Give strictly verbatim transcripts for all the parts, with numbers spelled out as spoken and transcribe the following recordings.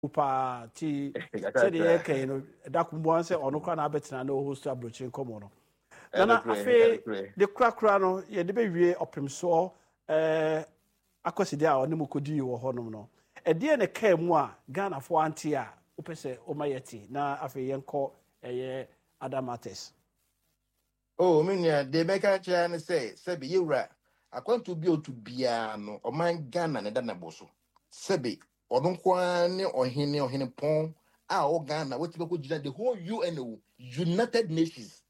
pa ti said the eke you know that kumbuan say ono kwa na betina na host abrochi nkomo no na afi the kra kra no ye de be wie opemso eh akoside a oni mukodi wo honom no e de ne ka mu a Ghana fo anti a opese o mayeti na afi yenko eye Adamates. Oh minya de beka cha ne say sebi yewra akwanto bi otu bia no o man Ghana ne da na boso sebi odon kwa ne ohene ohene pon a o Ghana what be ko gina the whole U N O United Nations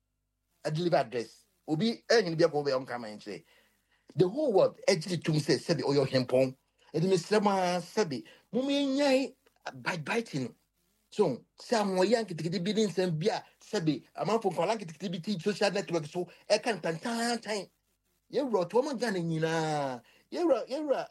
a deliver address obi enyin bia ko be on kama nche the whole world actually to say sebi o yo hempon e de mesema sebi mumi nyai by biting so some young kitikiti bi nsem bia sebi amanfo kwala kitikiti bi ti social network so e kan tantan tan ye wrote to man Ghana nyina ye wrote ye wrote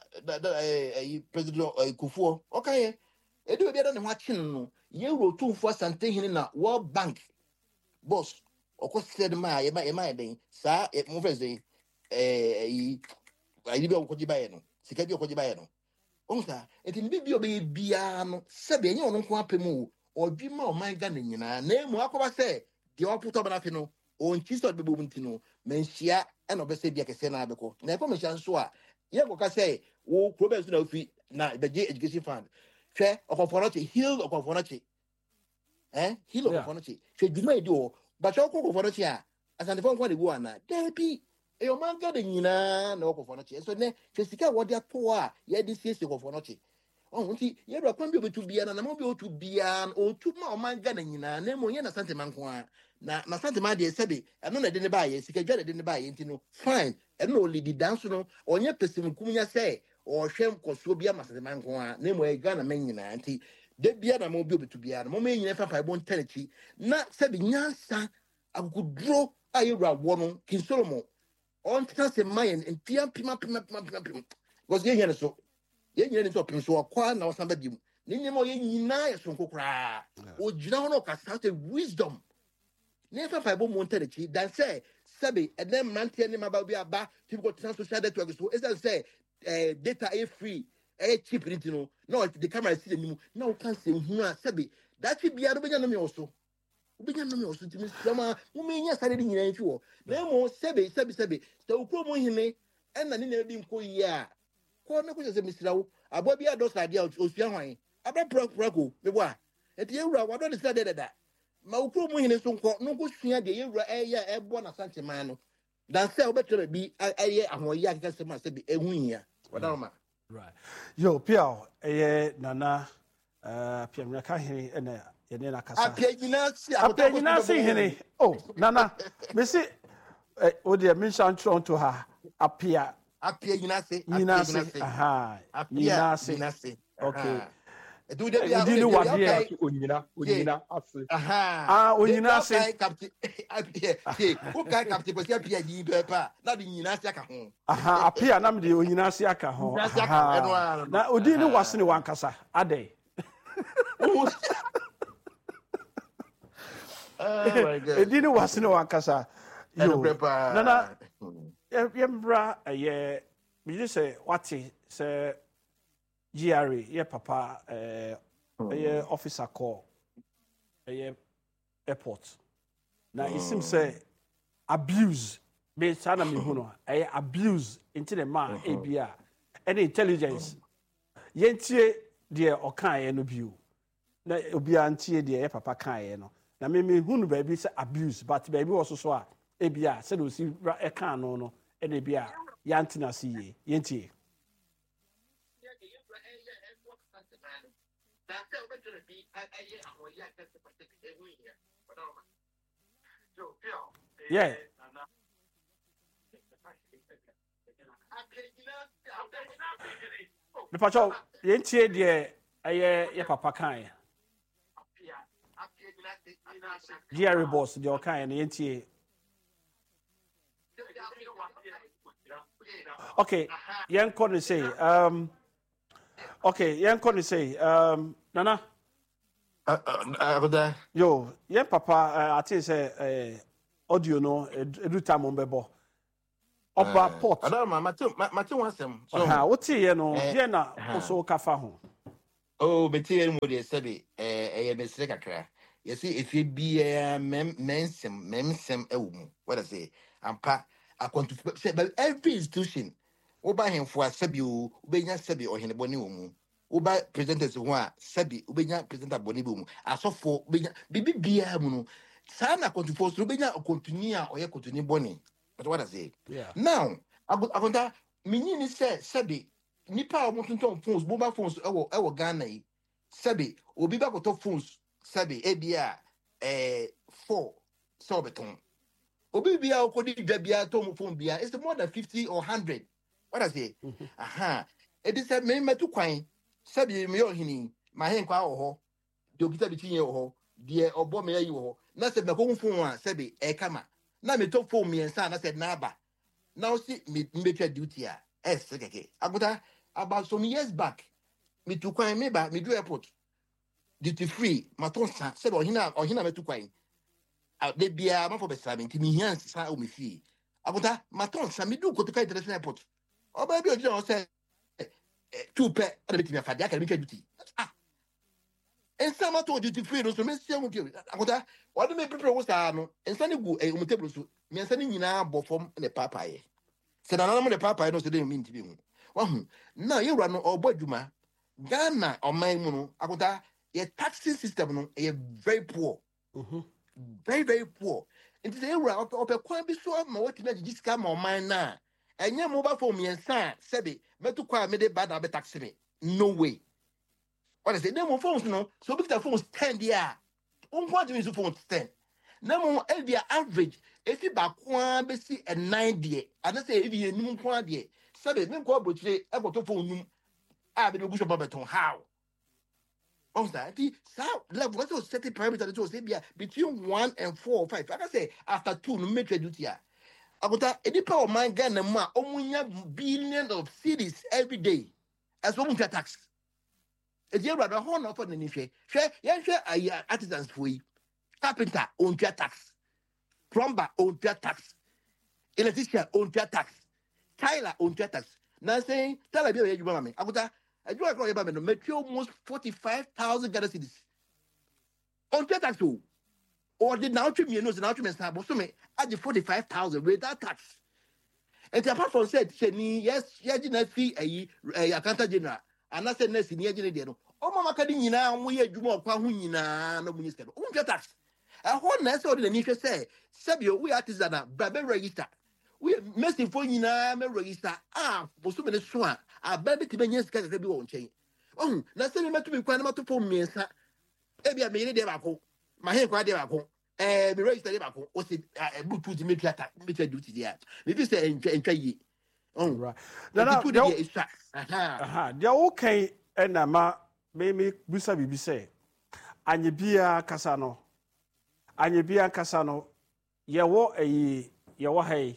eh president Kufuor okay e do bia da ne ho achen no ye wrote to for sante hini na World Bank boss okọ said ma ye ma ye ma den sa mo fe say eh yi ayi bi okọ jibaye no sika bi okọ jibaye no onsa eti bi bi obe bia no sebe enye ono nko apemu odwima o man Ghana nyina na emu akoba se de oputo bana fe no on chiso be bobu ntino menhia e no be se bia kese na abeko na ko menhia nso a ye ko ka se wo problem so na ofi na be education fund hwe okofonoche heal okofonoche eh heal okofonoche hwe dwuma edi o ba cho ko okofonoche a asante fon kwa de go ana debi e o man Ghana nyina na okofonoche so ne hwe sika wo de ato a ye de siesie okofonoche oh nti ye bra kwan bi obetu bia na na mo bi otu bia o tu ma o man Ghana nyina na mo ye na sante man ko a na na sante man de sebe eno na de ne ba ye sika dwa de ne ba ye nti no fine eno o lidi dance no onye pesim kumnya say o hwem koso bia ma sante man ko a na mo e Ghana man nyina nti de bia na mo bi obetu bia na mo me nyina fa fa bo nterechi na sebe nyansa agudro aye ra wo no kin Solomon on tase mayen ntia pima pima pima pima because ye here so ye nyina ni so pim so kwa na osan ba bi mu ni nyema ye nyina ye so kokra o gina ho no ka start wisdom ne fa fa bo mo nterechi dan say sabe edem mantie ne maba bi aba people go social network so is that say eh data is free eh cheap ni no no the camera see the no no can say hu a sabe that bi bia do benya no me oso benya no me oso timi sama mo me nya sare ni nyina nfi wo na mo sabe sabe sabe so ukro mo hime enna ni na bi nko yi a ko na ko se misirawo abo bia do sa dia osua hwan abra prako me bo a eti ewura wado de sa de de da ma ukro mo hine so nko no ko sua de ewura eya ebo na sanche man no dan se obetere bi aye ahoye akase ma se bi ehunhia wada ma right yo pia eye nana uh pia me ka hene ene ye ne na kasa apia nyina si apia nyina si hene oh nana me si o de me shan to her apia apia nyina si nyina si aha nyina si okay do de bia do wade onyina onyina ase aha ah onyina ase captain apia ke who kai captain ko si apia di pepa na de nyina ase aka ho aha apia na me de onyina ase aka ho na odi ni wase ni wankasa ade oh my god edi ni wase ni wankasa yo nana yembra ye me just say wati say G R E ye papa eh ye officer call ye airport na it seems say abuse be sana me hu no eh abuse into the man ebia any intelligence yentie de okan ye no biu na obi antie de ye papa kan ye no na me me hu no ba bi say abuse but ba bi wo so so a ebia say do si e kan no no e na bia yantina si ye yentie yeah me pacho yentie de aye ye papa kan G R boss de okan ye yentie okay yen ko say um okay yen ko say um nana uh yo yen papa uh, I think say uh, audio no edu time on bebo oba port adama mate mate wansem so ha woti ye no ye na also kafa ho Oh, material mo de sabi eh eh mesre kakra. You see if you be a mem mensem memsem ewu. What I say? Ampa akwantu say but every institution oba hemfo asabi o obenya sabi ohene boni wo mu. Oba presenters ho a sabi obenya presenter boni bo mu. Asofo obenya bibi bia mu no. Sa na akwantu fo so obenya continue a oye continue boni. But what I say? Yeah. Now, akonta minyi say sabi nipa a motonton phones mobile phones ewo ewo Ghana yi sabi obi ba koto phones sabi ebia eh four so beton obi bia okodi dwa bia to mo phone bia it's more than fifty or one hundred. What I say? Mm-hmm. Aha it is me metu kwan sabi me ohini ma hen kwa wo ho de okita bi tinye wo ho de obo me yi wo ho na se me ko phone a sabi e kama na me to phone me ensa na se na aba now see me me duty a es keke aguta about some years back me to kwai me ba me do airport duty free maton sa se do hina o hina me to kwai a de bia ma for be seventy me hian sa o me fi aguta maton sa me do ko to kai international airport o ba bi o jina o say two pe na be ti me fa dia ka me duty ah en sa ma to duty free no so me sia mu ki aguta o de me prepare wo sa no en sa ne gu e mo table so me en sa ne nyina bo fom ne papa ye se na na mo ne papa ye no so de me nti bi hu wahu na yewura no obo adwuma Ghana oman mu no akota your taxing system no is very poor. Mm-hmm. Very very poor. Nti say yewura ope kwan bi so ma wati na gigi sika ma oman na enye mobile phone miensa sebe metu kwa me de bad na be tax me no way. What I say dem phones no so big the phones ten dia on point to use phones ten na mo e dia average if you ba kwa be si a nine dia and say if you nim kwa dia sebe me ko abotire e boto phone num a be go shop beton how on that so level what was set parameter to say between one and four or five. Like I say after two no make duty a abota edipa o man Ghana ma omunya billions of cedis every day as one tax. E dey rather horn of an hwe hwe yen hwe ayi artisans for yi carpenter on tax, plumber on tax, electrician on tax, Tyler on tax. Now saying Tyler be you mama abuta aju akro ye ba me no make almost forty-five thousand Ghana cedis on tax o or the now three million no now three million so me add forty-five thousand without tax. And apart from said ni yes ye na fi ayi accountant general and I said next ni ye de no o mama ka di nyina mo ye adwuma okwa ho nyina na mo nyista no on tax. A whole nurse or the nature say, Sabio, we artisan, Babe register. We messing for you now, me register. Ah, for so many swan. I baby to be yes, can be on chain. Oh, that's the matter to be quite a matter for me, sir. Maybe I made it there. My hand quite there. Eh, be registered there. What's it? A book to make attack, make a duty there. Maybe say, and try ye. Oh, right. Now, aha, they're okay. And Nama, maybe Busa Bibi say, and you be a Casano. Anye bia kasa no ye wo eyi ye wo hai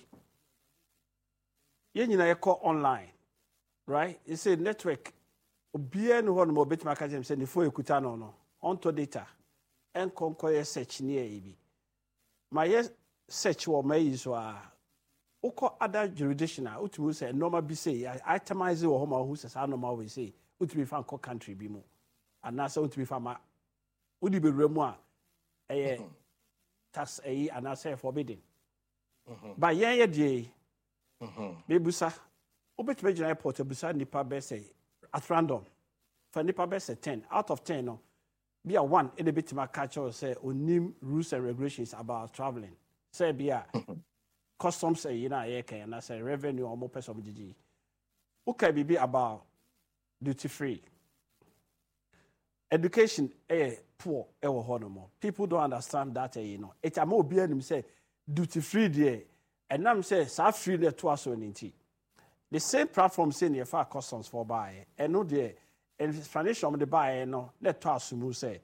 ye nyina ye call online, right? You say network obia no ho no mo betima ka jem say ne phone ekuta no no onto data en konko ye search ni e bi ma ye search wo ma yi so a uko other jurisdiction a utu say normal bi say itemize wo ho ma hu say sa normal we say utu bi fa nko country bi mu ana say utu bi fa ma udi be remu a eh tax eh and I say forbidden. Mm-hmm. But yeah, yeah, dear. Mm-hmm. Busa, obet major airport, Busa nipa best say at random. For nipa best say ten out of ten, no. Be a one in a bit my catch or say unim rules and regulations about traveling. Say be a customs say you know and I say revenue or more person of G G. Okay, be about duty free. Education eh poor ever honomo. People don't understand that eh, you know. It's a more be him say duty free there. And I'm say sa free there to us on the same platform saying if our customs for buy and no there and explanation of the buy no let to us who say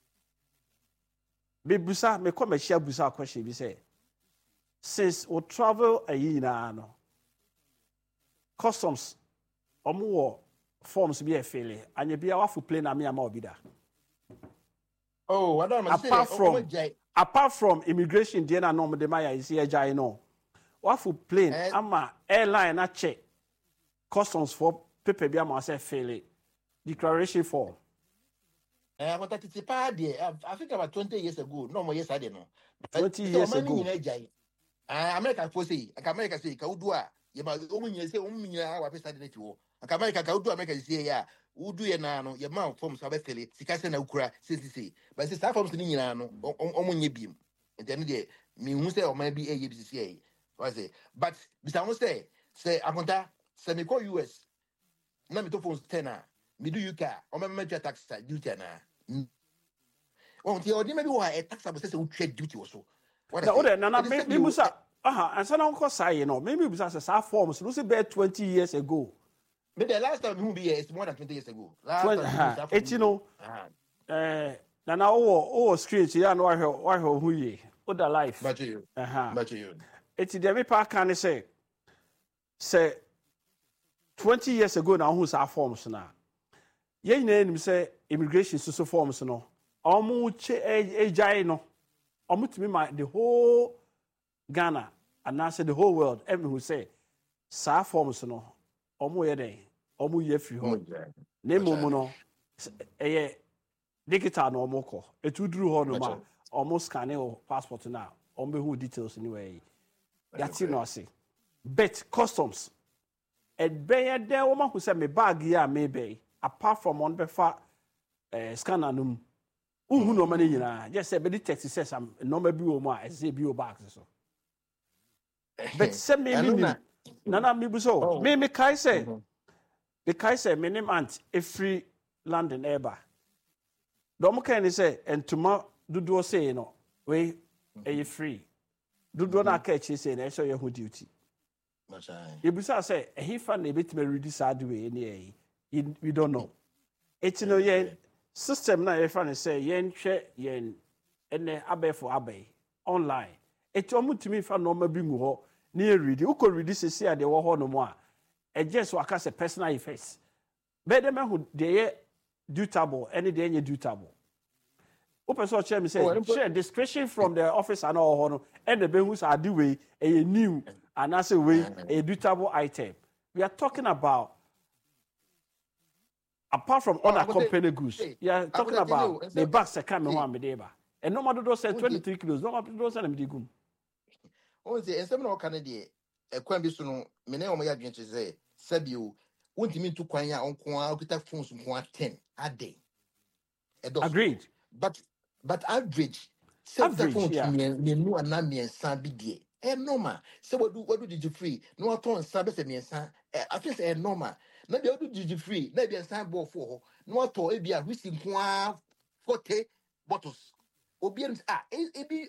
be busa me come share busa question be say since we travel a year na no customs omo forms be a failure and you be our for plane na me am obida. Oh, I don't apart from apart from immigration there na normal de maya is here jai no what for plane eh? Ama airline na check customs for paper be am say failure declaration form I want to see party. I think about twenty years ago. No more yes, I don't know. twenty years ago. America for say, America say, Kaudua, you must only say, only our person that you. America, Kaudu, America say, yeah, who do you know? Your mouth forms of a silly, Sikasa Ukra, Sissy, but the staff of Sinino, Omony beam. And then me who say, or maybe a B C A. I say, but Mister say, say, Amonta, semi call U S. Namitophones tenor, me do you care, or my major tax duty na. Oh, the ordinary maybe why a tax says who trade duty also. What I Nana, maybe Musa, aha, and some uncle say, you know, maybe because as our forms, Lucy Bear twenty years ago. But the last time who be is more than twenty years ago. It's you know, eh, Nana, oh, oh, screens, yeah, no, I heard who ye, what the life. But you, aha, but you. It's the every part can say, say, twenty years ago now, who's our forms now? Ye name say immigration social forms no. Almost a giant. Almost me my the whole Ghana and I said the whole world. Everyone who say, "Sa forms no, almost a day, almost a few. Name mono, a digital no more. A two drew on no almost scanning or passport now. Almost who details anyway. That's it, no see. Bet customs. And be there woman who said me bag here maybe apart from one before scanner no. Who no money na just say but the text says I'm number bi o mo a say bi o back so but say me me nana me bu so me me kai say the kai say me name aunt every London eba do mo kan say entuma dudu say no we e free dudu na ka chi say na so ye ho duty you be say e he fa na bit me ready sad way ni e we don't know it's no ye system na if I say yen hwe yen ene abefo abey online eti omutimi fa no ma bi ngu ho na e read uko read sesi ade wo ho no mo a e just waka say personal effects be dem hu de ye dutable any de nye dutable o person che me say share discretion from the office and all ho no and the be hu sa ade we e new and as a way a dutable item we are talking about. Apart from other oh, company goods, yeah, talking about the bags that come in one medeba. And no matter those twenty-three kilos, no matter those and digum. Oh, say, and some of Canada, a quambisono, Meneo Maya Gentle say, Sabio, won't mean to quanya on qua, get phones one ten a day. Agreed. But, but average, average, yeah, me no and Nami and San Bidia. Eh, normal. So what do what do did you free? No, I told Sabbath and me and San. I think it's normal. Na be do duty free na be sign ball for no to e bia whiskey kwa forty bottles obi ah e be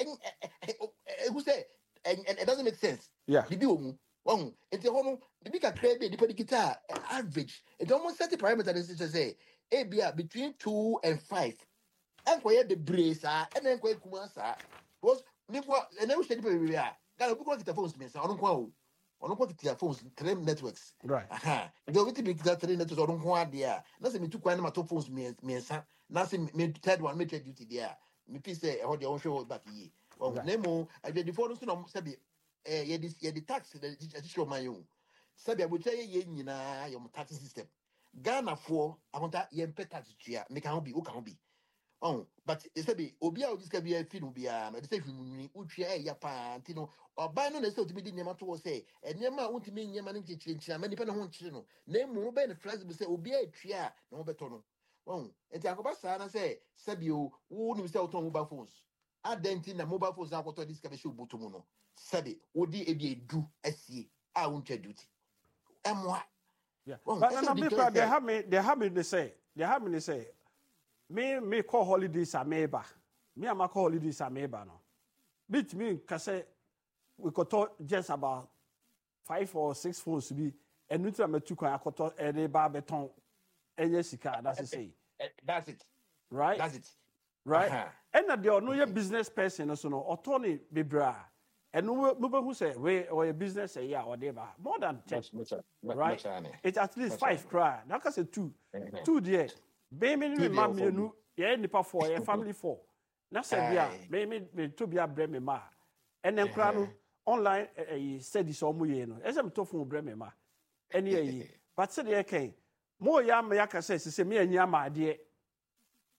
who say and it doesn't make sense yeah the bi omu won enti ho no the bi ka kra be the guitar average it almost set the parameter to say e bia between two and five and for the brace ah and then kwa kuma sa was nipo and then we say the be ah ga obi ko kita phones me sa onu kwa o on not their phones, three networks. Right. Aha. They will be that three networks or don't want there. Nothing me two quite my top phones me me son. Nothing me third one me duty there. Me please say how they own show back ye. Well, Nemo, I did the phone soon on Sabi. Eh, ye this ye the tax the show my own. Sabi, I will tell you ye na your tax system. Ghana for I want that ye pay tax chia make can be who can be. Oh, but it's a be Obia this can be a film be a the same Uchia ya pantino or by no necessity to be the name to say, and Yama won't mean Yaman in many pen on chino. Name Ruben flags will say Obia tria, no betono. Oh, and Tacobasa say, Sabio, who will sell to mobile phones. I dent in the mobile phones out of this cabin butomono. Sabi, would ye do a see, I won't duty. And what? Yeah, but they have me, they have me to say, they have me to say. Me me call holidays ameba. Me am call holidays ameba no. Bit me kase we could talk just about five or six phones to be and new time two can akoto ene ba beton enye sika that's it say. That's it. Right? That's it. Right? Uh-huh. And that there no your business person so no otoni bebra. And no no who say we or a business a year or whatever. More than ten. Right? It's at least five cry. That can say two. Two there. Baby, me mammy, you yeah, nipa for a family four. Na said, yeah, baby, me to be a breme ma. And then crano online a said this almost, you know, as I'm talking breme ma. Any, but said, okay, more yam yaka says, say me and yama, dear.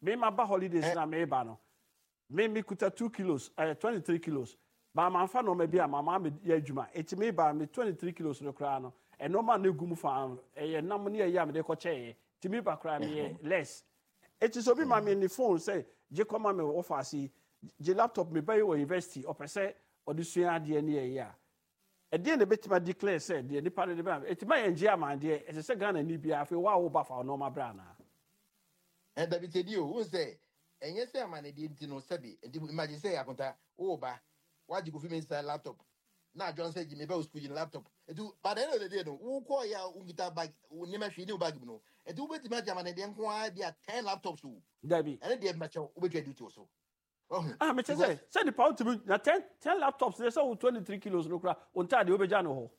me ma ba holidays na me ba no me me kuta two kilos uh, twenty-three kilos ba ma fa no me bia mama me ya adwuma eti me ba me twenty-three kilos no kra no e no ma na gum fa e nam ne ya me de ko che ti me ba kra me less eti so bi ma me ni phone say je koma me offer si je laptop me buy o university o pese odusua de ne ya e de ne betima declare say de ni pa de ba eti ma enje ama de e se Ghana ni bia afi wa wo ba fa no ma bra na and David said you who say and yes I'm an idiot no sabi and imagine say akonta wo ba why you go fi me inside laptop na John said you me ba school in laptop e do but the end of the day no wo ko ya ungita bag ni ma hwe ni bag no e do betima jama na de nko a dia ten laptops o Dabi and de ma cho wo be do to so ah me say say the power to na ten ten laptops they say twenty-three kilos no kra onta de obeja no ho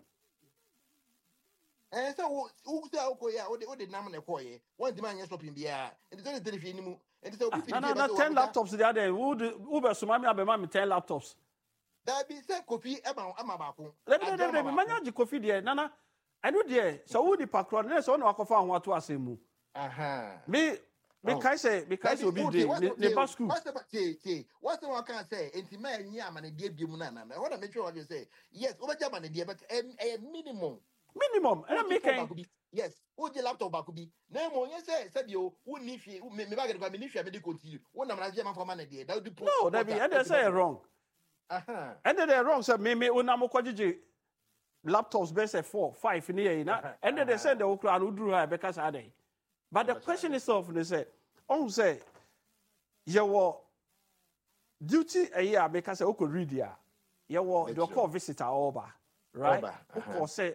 eh so wo say wo ko ya wo de wo de nam na ko ye won di man shopping bia and the three fi ni mu and so we na na ten laptops the other who who be so mami abema me ten laptops that be say kofi e ma ama ba ko let me let me manya ji kofi de na na I know there so who the pakro na so na akofa ho ato asemu aha me me kai say me kai say obi dey ne ba school what's about say say what's the one can say enti ma enyi amane de biemu na na na what I make sure you say yes obeja amane de but a minimum minimum and me kai yes who the laptop ba kubi na mo yen say say bi o who ni hwe me ba get kwa me ni hwe me de continue who na manager man for man de that would no that be and they say wrong aha and they wrong say me me una mo kwagije laptops be say four five in here na and they say the okra no duru ha be ka sa dey but the question is of they say on say your duty a year because say oko read ya your the call visitor over right oko say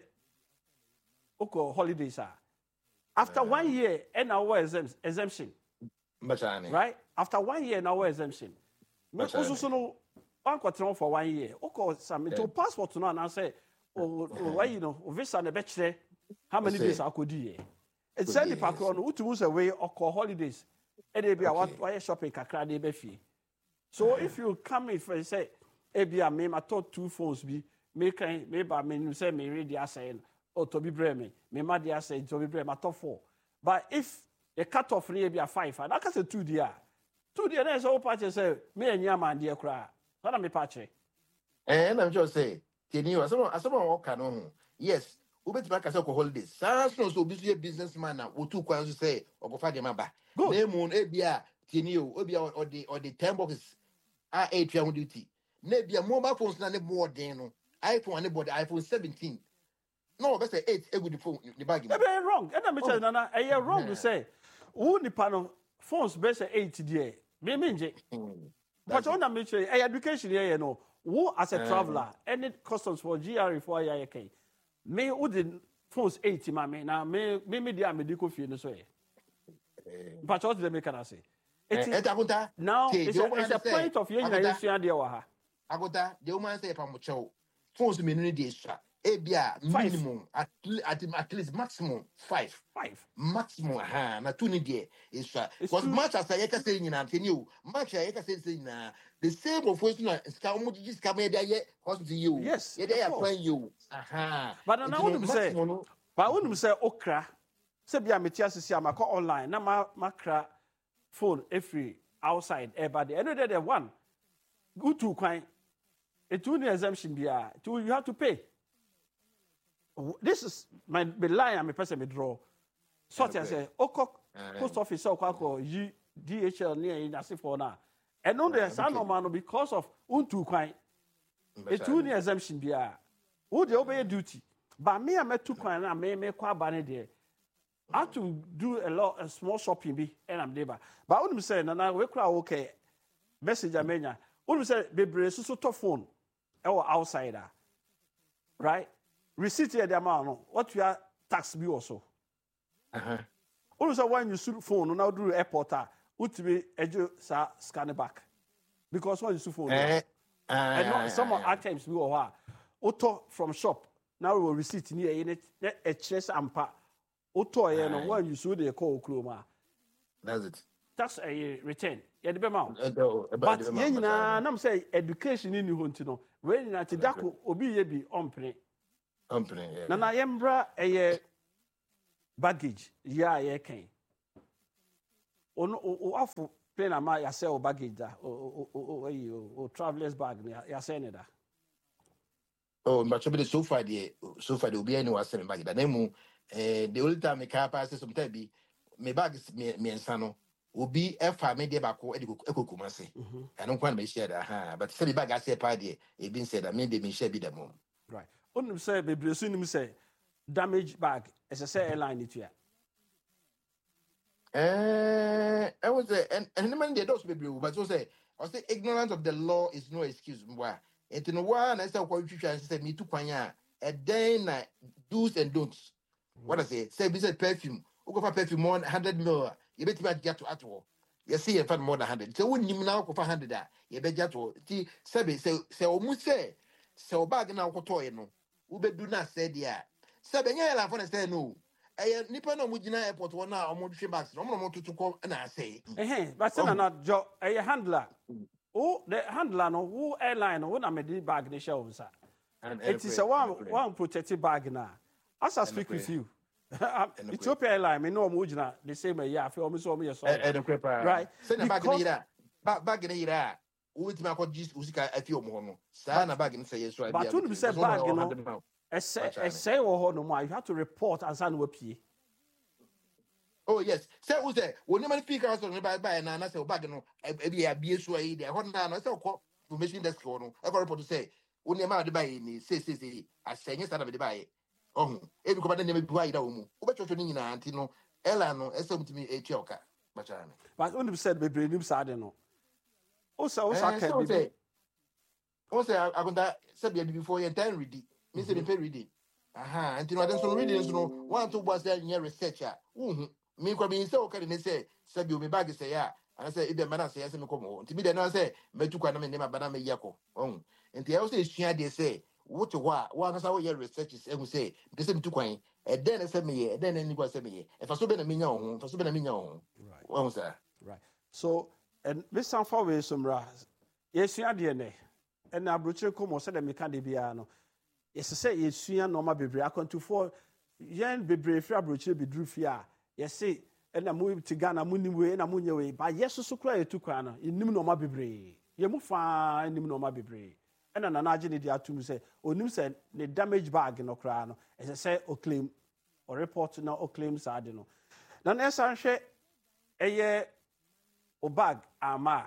oko holidays are after one year and our exemption right after one year now exemption me also so no one quarter for one year oko submit to passport no and say oh why you know visa na be kire how many days akodi here it's send the pakro no utu say we oko holidays e dey be a why shopping kakra dey be fie so if you come in for say e be a me ma talk two phones be me kan me ba me say me read the say or to be breme me ma dey say to be breme top four but if a cut off near be a five and I can say two dia two dia na so patch say me anya man dia kra na me patch eh na me just say tini o so so o ka no yes we bet back say ko holidays sans no so be businessman na wo tu kwan so say o go fa de maba na mu e bia tini o obi o de o de ten boxes a eight ya duty na bia mobile phones na ne more den no iPhone ne body iPhone seventeen no be say eight e go the phone the bag e be wrong and me tell na e wrong to say who ni pano phones be say eight there me me nje but on na me say e education here no who as a traveler any customs for G R for ya kai me who the phones eight ma me na me me me dia me di ko fie no so e but what they make can say it is now it's a, it's a point of you na yesu ade wa ha agota the woman say pam chew phones me no dey sha e bia minimum at, at at least maximum five five maximum ha na two ni dey is sha because much as I can say nyina teni o much I can say say nyina the same of us na ska omo ji ska me bia ye hospital you yes ye dey plan you aha but now what do say but when you say okra say bia meti asisi amako online na ma makra phone every outside everybody and they the one go to kwan it will exemption bia you have to pay. This is my the line I'm a person me draw. Sort I say, Oko post office Oko G D H L near in as for now. And on the son of man because of untu kwine. It will need exemption be a who they obey duty. But me I met two kwine and may make kwa banner there. I have to do a lot a small shopping be and I'm there. But I wouldn't say and I will cry okay. Message I mean, wouldn't say baby so tough phone or outsider. Right? Receipt here the amount what you are tax bill also uh-huh also when you shoot phone now do airport ah ultimate ejo sa scan back because when you shoot phone uh, uh, and not some uh, items we or auto from shop now we receipt near in it a chess ampa auto here no when you shoot the call chroma that's it tax a return yeah the amount but yen na nam say education in you want no when na tidako obi ye bi ompre company yeah na na yembra eye baggage ya ye kan on off plane ama ya say o baggage da o o o travelers bag ya say ne da. Oh, but the so far the so far the be any was sending bag. But then eh the only time me car pass sometimes be me bags me me nsano obi efa me de bako e ko kumase. I don't want me share that ha but say the bag I say pa there e been said that me de me share be the mom. Right. Only say be bresu nim say damage bag as I say airline it ya. Eh I was say and and man they don't be but so say I say ignorance of the law is no excuse why. It no one I say what you say me to kwanya a day na do's and don'ts. What I say, say business perfume. Who go for perfume more than hundred mil? You bet me get to at all. You see, in fact, more than hundred. So when you now go for hundred, that you bet get to. See, say say say almost say so bag now go to you know. Who bet do not say there. Say be nyala for say no. Eh, nipa no mujina airport one now. Omo three bags. Omo no to to come and I say. Eh, but say na not jo. Eh, handler. Oh, the handler no. Who airline? Who na me di bag ni show sir. It is a one one protected bag now. As I speak with you, Ethiopia Airline, I know I'm the same year. I feel almost almost right. Send a bag in here. Bag in here. Who is my god? Jesus, Usika, I feel more. Sana bag in say yes. But to be said, bag, you know, a say or no more. You have to report as an O P. Oh yes. Say who say when you man speak out on by by and I say bag no. Maybe a B S way there. What now? I say call information desk or no. I got report to say when you man the buy ni say say say. I say yes, I have the buy. Oh, every command name be wide omu. Ubecho ni na anti no ela no ese mutimi echi oka bachane. But only said be nim sade no. Osa osa can be. Osa agonda say be before your time ready. Me say be ready. Aha, anti no adenso reading so no want to boss there researcher. Mhm. Me kwa me say o ka ni say say be o me bag say ya. And say if the man say say me come on. Nti be dey no say metukwa na me nema bana me yako. Oh. Nti e o say sua dey say what wa wa kasa wo research is ehun say because me tu kwan e den na say me ye e den na ni kwa say me ye e fa so be na me nya ho fa so be na me nya ho right wa say right so and this sound for we somra yesua de ne and abrochire komo say the me kan de bia no yes say yesua normal bebre akonto for yen bebre free abrochire be dru fi a yes say and na mu ti Ghana mu ni we na mu nye we ba yeso so kra etu kwa no nim normal bebre ye mu fa nim normal bebre and an agent the atum say onim say the damage bag no kra no as I say o claim or report na o claim sad no na na san hwe eye o bag ama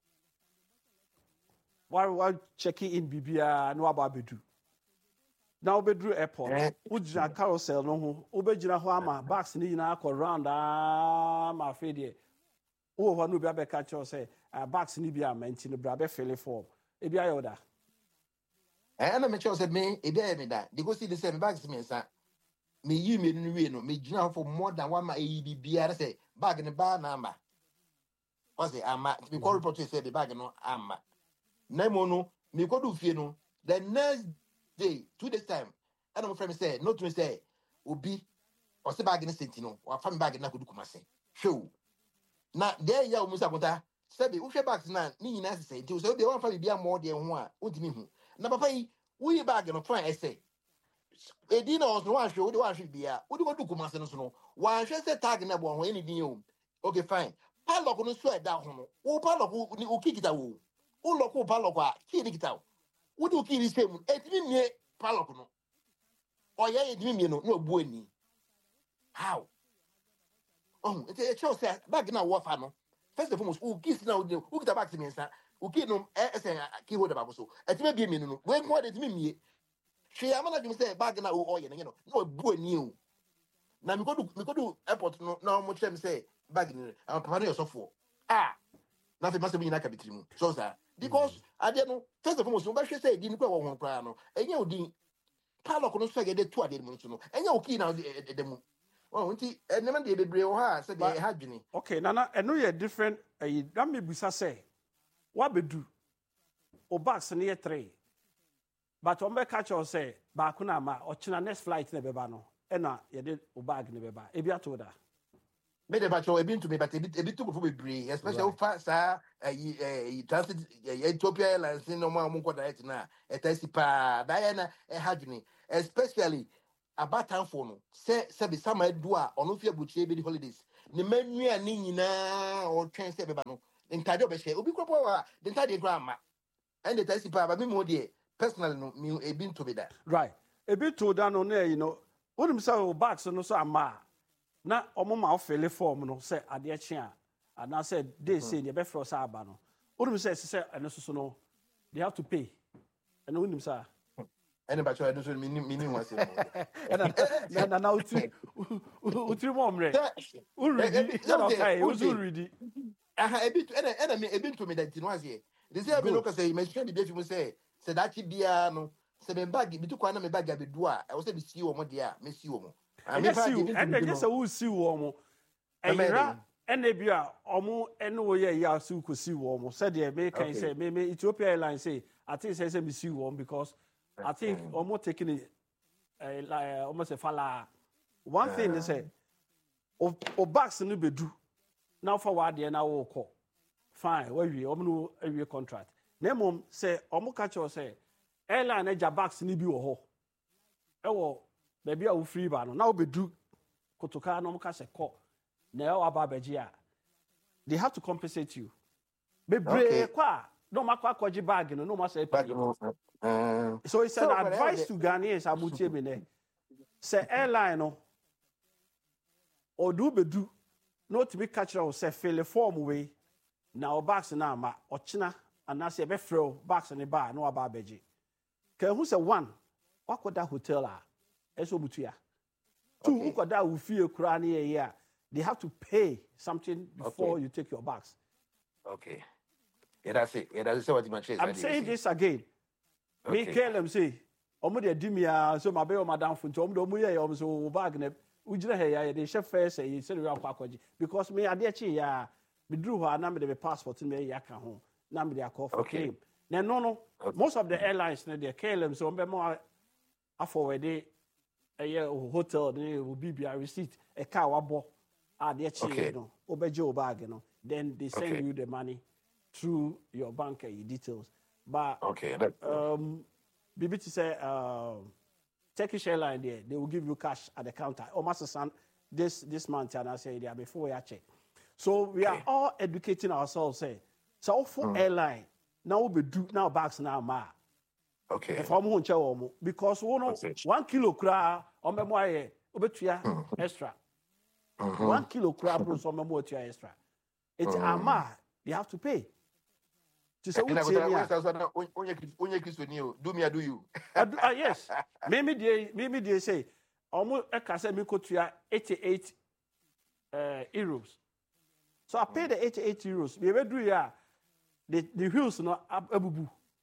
war war check in bibia no aba bedu na obedru airport ujira carousel no ho obejira ho ama bags ni nyina akọ round ah ma fe de wo ho no bia be catch us say bags ni bia menti no bra be fill form e bia yoda. And I'm sure said me, a day me that. They go see the same bags me, sir. Me, you made me no, me, you for more than one my A B B. I say, bag in the bar number. Was it? I'm at me, call report to say the bag no, I'm at. No, no, me go do fear no. The next day, two days time, I don't friend say, not to say, will be or say bag in the sentinel or family bag in Nakudu Kumase. Show. Now, there you are, Musabota. Sabi, who bags now, me, as I say, to so they want to be more than one, won't me. Na papa yi we bag no fine essay e di no so wan hwe wo de wan hwe bia wo de go do kumase no so no wan hwe se tag na bo ho eni din o okay fine padlock no so e da ho no wo padlock ni o kikita wo wo lock wo padlock a ki ni kita wo de o ki ni same e ti mi padlock no o ye e ti mi no no bu ani how oh it e show say bag na wo fa no first of all wo kiss na wo kita bag ti mi nsa uki no eh say ki hold about so etime bi mi no we ko de timi mie hwe amana dum say bag na o ye no no bu ani o na mi ko do mi ko do airport no na mo chem say bag ni am papa no yosofo ah na fe mase bi na ka bitiri mu so sa because ade no first of all so ba hwe say di ni ko wo ho kra no enye odi padlock no so ge de to ade mu so no enye uki na de mu oh nti enema de bebre o ha say de ha dwini okay nana eno ye different eh that me busa say what be do o bags near three but on be catch or say ba kuna ma o china next flight ne beba no e na ye de o bag ne beba e bia to da me de ba cho e bin to me but e bit to go be especially fa sa eh transit Ethiopia Airlines no mo mo ko direct na e tasi pa da ya na e hadwini especially about time for no say say be sama do a ono fi abuchie be the holidays ne menu ani nyina o twen se beba no ntade obehye obi kro wa the ntade kro ama and the tasi pa ba me mo de personal no me ebi to be that right ebi to da no na you know wonim say o box no so ama na omo ma ofele form no say ade eche a ana say they say they be fro say aba no wonim say say eno so no they have to pay and wonim say any ba cho so me me ni wan say na na na uti uti mo mre uridi na okay uridi aha ebi to ena ena me ebi to me that no azie they say be look say me share the be fi say say that bia no say me bag bi to kwa na me bag abedu a e wo say be see wo mo de a me see wo mo and me see and they say wo see wo mo eyira ena bi a omo ene wo ye ya see ko see wo mo say the me can say me me Ethiopia Airlines say I think say say me see wo because I think almost taking it uh, like almost a fala. One uh, thing they say, of of backs no be do. Now for what they now will call. Fine, where we omo no contract. Name say omo catch us say airline eja backs ni bi wo ho. E wo baby a wo free ba no. Now be do kotoka no mo ka say call. Na e wa ba beji a. They have to compensate you. Be brave kwa no makwa kwaji bag no no ma say bag no. Uh, so it's so an advice to Ghanaians amutie me ne say airline no or do be do not to be catch or say fill form way now box na ma ochina and na say be fro box in the bar no aba beji can who say one what could that hotel a eso butua two who could that wo fie kura na here they have to pay something before okay. you take your bags. Okay, yeah, that's it. Yeah, that's what you I'm saying this again. Me K L M say, omo de dimia so mabe o madam funto omo de omo ye omo so bag na ugire he ya de chef first say say we akwa akwaji because me ade chi ya me dru ho na me de passport me ya ka ho na me de akọ for claim. Na no no okay. Most of the airlines na de K L M so mbe mo afọward e ye hotel ni will be be receipt e ka wabo ade chi no obeje o bag no then they send okay. you the money through your bank uh, details. But okay, um, B B T say uh, Turkish Airline there, they will give you cash at the counter. Almost son this this month, and I say there before we check. So we okay. are all educating ourselves. Say so for mm. airline now we do now bags now ma. Okay. If I'm on chair because one okay. one kilo kra on me more obetua extra. Mm-hmm. One kilo crab bros on me more extra. It's mm. ama they have to pay. To say what you onye Christian do me I do you. Ah yes. Maybe they maybe they say almost I can say me kotua eighty-eight uh, euros. So I pay the eighty-eight euros. We ever do ya the the wheels no abubu.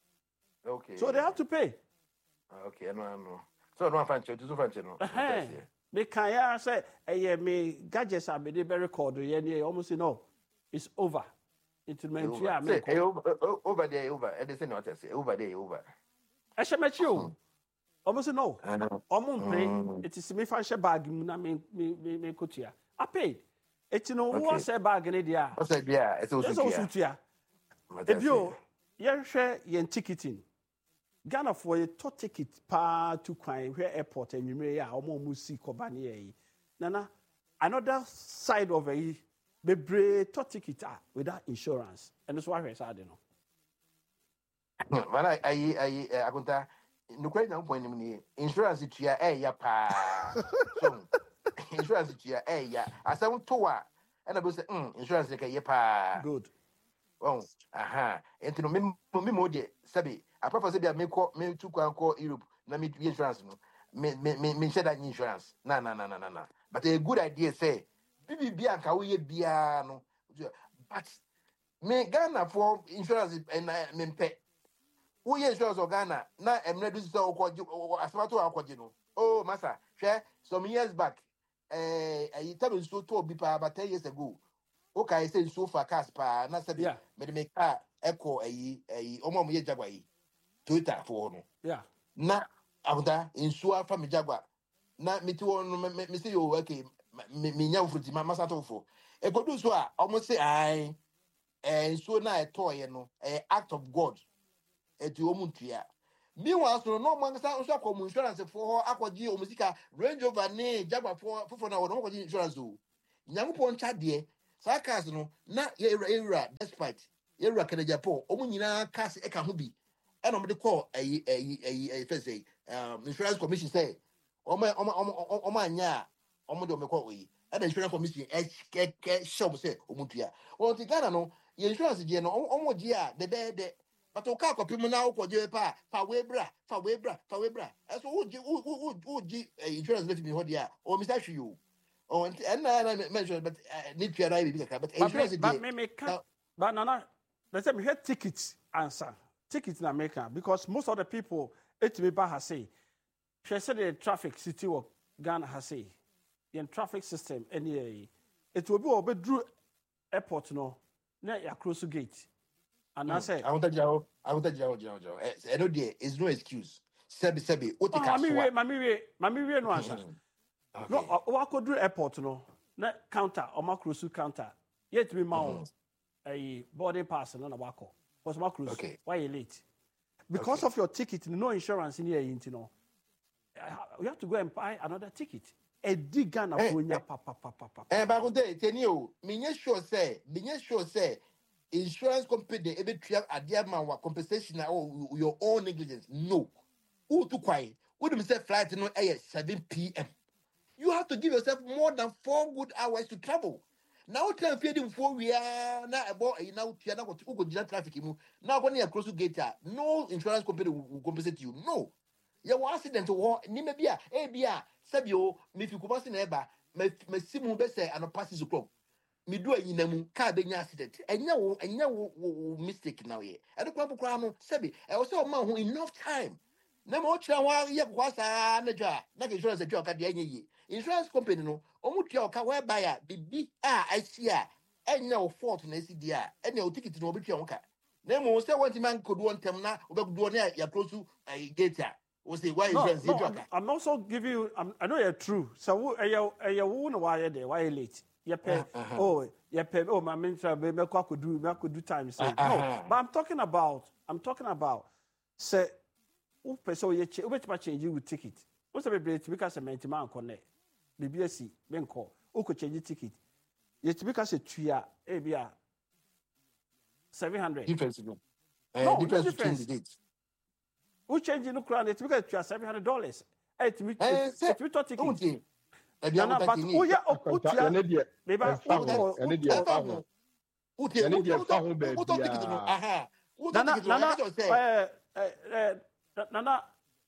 Okay. So they have to pay. Okay, no no. So no fan to so fan no. Me can ya say eh me gadgets are be dey record ye almost no. It's over. It's meant yeah, say, hey, over, over there, over. And they say not say over there, over. I shall met you. Almost no. Almost pay. It is me fashion bag. Na me me me kotia. I paid. It's no one say bag in there. I said yeah. It's also yeah. If you you share your ticketing. Ghana for a top ticket pa to crime where airport and you may almost musi kobani. Nana another side of a bebre to ticket without insurance and that's why we say no man I I I akunta no kwai na point ni insurance tua eh ya pa so insurance tua eh ya asem to a and I say mm insurance ka ye pa good oh aha enti no me me mo de sabi apart say me ko me tu kwa ko Europe na me insurance no me me me share that insurance na na na na na but a good idea say bibi bia nka wo ye bia no but me Ghana for insurance and me pay wo ye insurance of Ghana na emre do so ko asmato akoje no oh massa share some years back eh I tell you so to be pa about ten years ago okay say so for cars pa na sabi me me car echo ayi ayi omo mo ye Jaguar yi Toyota for no yeah na abuda insure fa me Jaguar na me ti won me say you okay me me nya fruit ma masato fo e go do so a almost say ai eh so na e toy no eh act of God e ti omuntua meanwhile so no man say so akọ insurance for akọji omusika Range Rover ne Jaguar for for na won akọji insurance o Nyankopɔn ncha deɛ saa cars no na yɛwura yɛwura despite yɛwura Kanajapo ɔmo nyinaa cars ɛka ho bi ɛna ɔmo de kɔ ɛyi ɛyi ɛyi ɛyi fɛ sɛ um insurance commission sɛ ɔmo ɔmo ɔmo ɔmo anya a ɔmo de ɔmo kɔ oyi ɛna insurance commission ɛkɛ kɛ hyɛ ɔmo sɛ ɔmo tua wɔn ti Ghana no yɛ insurance deɛ no ɔmo ɔmo gye a dɛdɛɛdɛ but o kaa kɔpi mu na ɔkɔ gye pa fa webra fa webra fa webra ɛso o gye o o o gye insurance lefi mi hɔ deɛ a ɔmo misa hwi o. Oh, and and I mentioned, but need to arrive because but insurance. But me me can but Nana, let's say me hear tickets answer tickets in America because most of the people it me ba has say she said the traffic city of Ghana has say in traffic system any it will be over Drew airport no na ya cross gate and I say I want to jaw I want to jaw jaw jaw I know there is no excuse sebi sebi o take mami we mami we mami we no answer. Okay. No, I could do airport no. Na counter or my cruise counter. Yet me mount a boarding pass and a wako. Was my cruise? Okay. Why you late? Because okay. of your ticket, no insurance in here, you know. You have to go and buy another ticket. A dig gun of Punya papa papa papa. Eh, but today, tell you, me sure say, me sure say, insurance company every trip at the amount compensation or your own negligence. No. Who to quiet? Would you say flight no at seven p.m. You have to give yourself more than four good hours to travel. Now, time feeding for we are now about a now Tiana got to go traffic. Now, when you are close to gate, no insurance company will compensate you. No. You want accident to war, Nimabia, Abia, Sabio, if you come in ever, me simu bese and a passes the club. Me do a inamu, car being accident. And no, and no mistake now here. And the club crown, Sabi, I was so man who enough time. No more travel, yet was a jar, not insurance a joke at the end. Insurance company no omutia oka whereby a bibi a asia enya o fault na esi dia enya o ticket no obetua onka na mo say one man could one tem na obegudo na ya close to gate a o say why insurance no, no, I'm also giving you I'm, I know you're true so eya eya wo na why there why late you pay uh-huh. oh you pay oh my minister be me could do me could do time say uh-huh. No but I'm talking about I'm talking about say who person you change obetima change with ticket what's the be because cement man connect B B S benko o ko change ticket yet because a tuya e bia seven hundred difference no eh no, difference between the dates who change no crown it because tuya seven hundred dollars eh to me if you talk ticket okay e bia na but o ya o tuya ene dia me ba ene dia fa ho o te ene dia fa ho be o talk ticket no aha o talk ticket no eh eh nana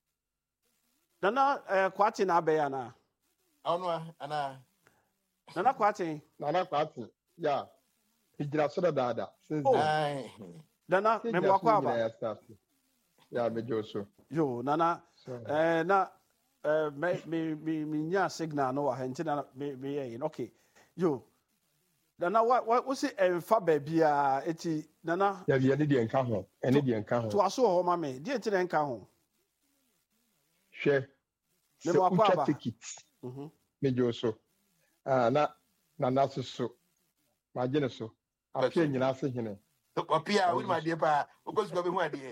nana eh kwati na be ya na Anwa ana Nana Kwati Nana Kwati ya hijira so dada since ai Nana me mwakwa ba ya me joso yo Nana eh na eh me me me nya signal no wa henti na me me ye okay yo Nana what what we say emfa ba bia eti Nana ya bia ne de nka ho ene de nka ho to aso ho ma me de enti nka ho hwe me mwakwa ba ticket mhm mejo so ah na na naso so magene so apia nyina se hene apia we ma de pa ogosu go be hu ade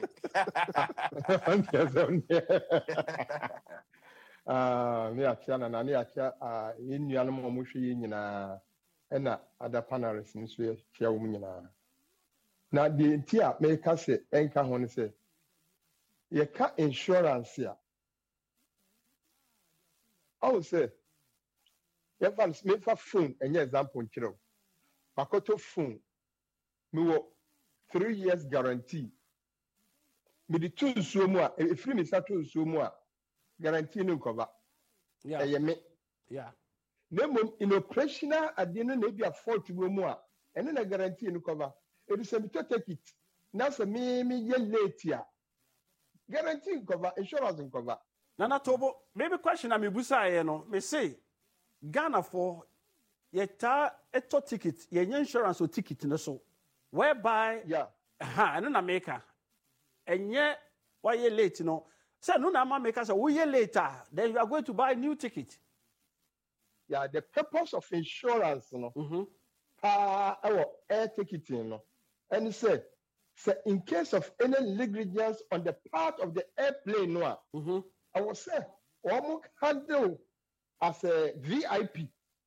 ah me atia na na ne atia ah yenu anu mo hwe yi nyina ena ada panels nso ye tia wo nyina na de ntia me ka se enka ho ne se ye ka insurance ya I say Evans me fa phone enye example nkyerɛ makoto phone me wo three years guarantee me di two nsuo mu a efiri me sa two nsuo mu a guarantee no cover yeah eye me yeah nemo in operational ade no na bia fault wo mu a ene na guarantee no cover e be say me to take it na say me me ye late a guarantee cover insurance cover Nana Tobo maybe question na me busa ye no me say Ghana for yeta eto ticket ye insurance o ticket no so whereby yeah ha no na make enye why you late no say no na ma make say we later then you are going to buy new ticket yeah the purpose of insurance no mhm pa our air ticketing no and say say in case of any negligence on the part of the airplane no mhm I was say almost handle as a V I P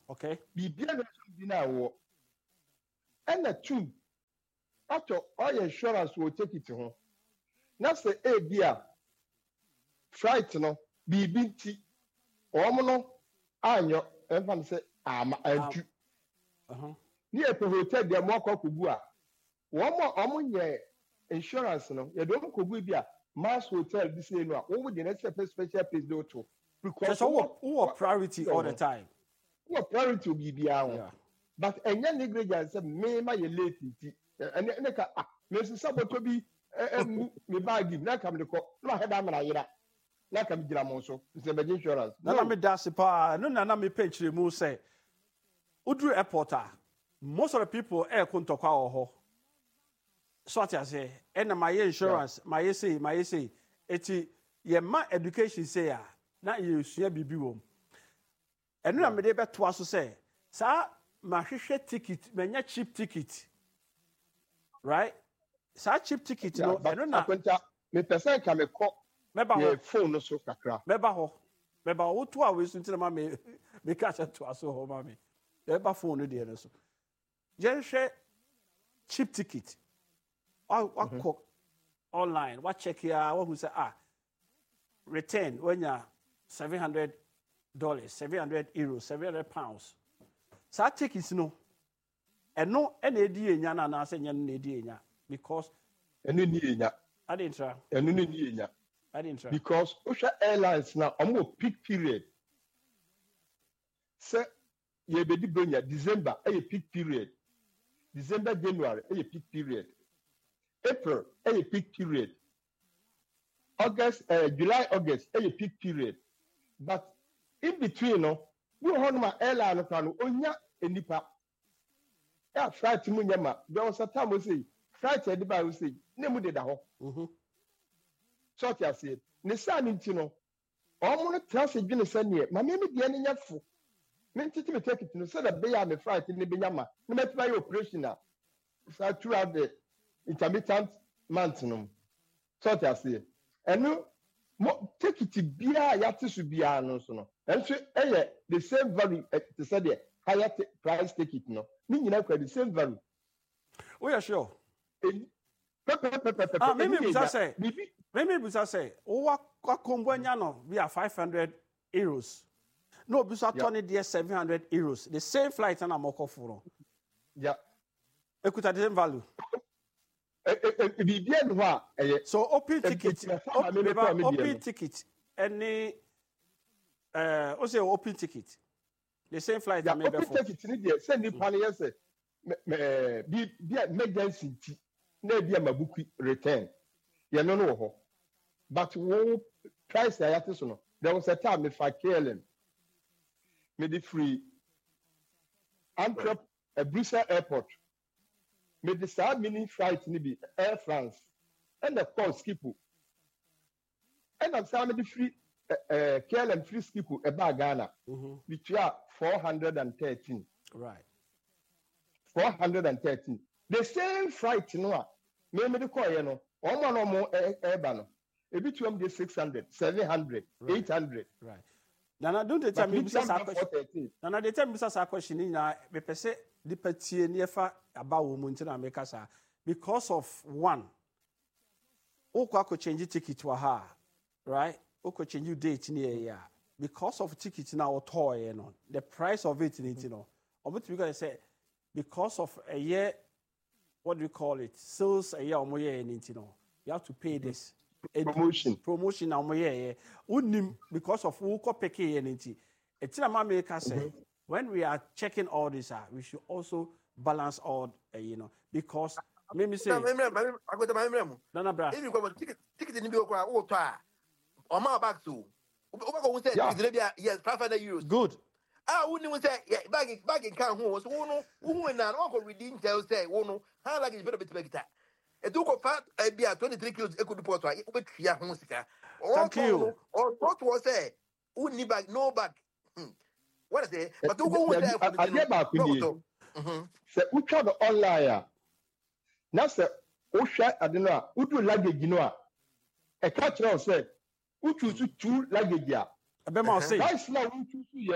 Okay. Bibia na so bi na wo. And the two after all insurance will take it home. Na say e bia flight no bibi nti omo no anyo emfa say ama antu. Uh-huh. Ni e pe hotel de mo akokugu a wo mo omo nye insurance no ye do kogu bia mass hotel this say no a wo de next special place do to because so who priority all the time. Who priority bibi a but enya negligence say me ma ye late nti ene ene ka me sisa boto bi me bag na kam de ko na he da mara yira na kam gira mo so se be insurance na na me da se pa no na na me penchire mu say udru airport a most of the people air kontokwa oho so what I say and my insurance yeah. my say my say eti ye ma education say a na ye sua bibi wom enu na me de beto aso say sa ma hwehwe ticket manya cheap ticket right sa cheap ticket no enu na kwenta me person ka me ko meba ho phone no so kakra meba ho meba wo to a we so ntina ma me me ka cha to aso ho ma me meba phone no de no so je hwe cheap ticket what what mm-hmm. online what check here what who say ah return when you seven hundred dollars seven hundred euros seven hundred pounds so tickets no and no and edi enya na na say nya na edi enya because enu ni enya I didn't try enu ni enya I didn't try because Osha Airlines now omo peak period say ye be di bronya December a peak period December January a peak period April a peak period August uh, July August a peak period but in between no we hold my airline no onya enipa ya flight mu nyama there was a time we say flight e dey by we say na mu dey da ho mhm so ti ase ne sa ni nti no omo no traffic bi ne sa ne ma me me dia ne nyafo me ntiti me take it no so that be ya me flight ne be nyama ne me try operational so throughout the intermittent month no so ti ase enu mo take it bia ya ti su bia no so no enso eye the same value to say the higher price ticket no ni nyina kwa the same value we are sure ah maybe we say maybe we say o wa kombo anya no we are five hundred euros no bi so atoni there seven hundred euros the same flight na moko furo yeah ekuta the same value bi bia no ha so open ticket open ticket any uh o say open ticket the same flight that maybe open ticket ni there send the pan yes me bi bi emergency ti na bi mabuku return ye no no ho but wo price ya yate so no there was a time me for K L M me the free Antwerp a Brussels airport me the star mini flight ni bi Air France and the call skipu and I'm saying me the free uh, K L M free skipu e ba Ghana mhm which are four hundred thirteen right four hundred thirteen the same flight no a me me the call ye no omo no mo e ba no e bi tuam de six hundred seven hundred eight hundred right nana don't they tell me bisa sa question nana they tell me bisa sa question ni na me pese di patie ni efa aba wo mu ntina me kasa because of one o kwa ko change ticket wa ha right o ko change date ni e ya because of ticket na o toy no the price of it ni no omo to because say because of a year what do you call it sales a year omo year ni no you have to pay this promotion promotion na omo year unim because of who ko pick here ni etina ma me ka say when we are checking all this uh, we should also balance all uh, you know because let me say I go to my room Nana bra if you go ticket ticket ni bi o kwa o to a o ma back to o ba ko say ticket bi yes five hundred euros good ah woni mo say bag bag kan ho so wo no wo na no ko redeem tell say wo no how luggage better bit bag ta e do ko fa bi a twenty-three kilos e ko duport a o be tria ho sika thank you or what was say woni bag no bag what is it but do go say for the mhm say utwa the online na say o hwa ade no a udu luggage no a e ka kire o say utu two luggage a abema o say price na utu su ye no